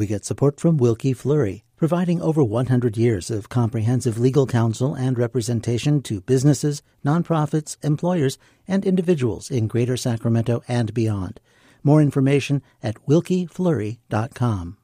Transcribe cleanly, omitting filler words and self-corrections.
We get support from Wilkie Fleury, providing over 100 years of comprehensive legal counsel and representation to businesses, nonprofits, employers, and individuals in Greater Sacramento and beyond. More information at wilkiefleury.com.